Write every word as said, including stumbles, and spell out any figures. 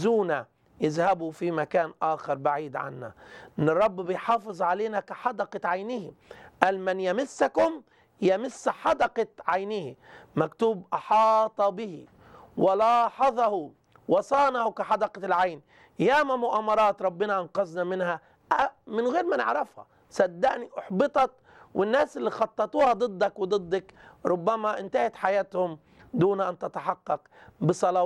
خذونا اذهبوا في مكان آخر بعيد عنا. إن الرب بيحافظ علينا كحدقة عينه، قال من يمسكم يمس حدقة عينه، مكتوب أحاط به ولاحظه وصانه كحدقة العين. ياما مؤامرات ربنا أنقذنا منها من غير ما نعرفها، صدقني أحبطت، والناس اللي خططوها ضدك وضدك ربما انتهت حياتهم دون أن تتحقق بصلاة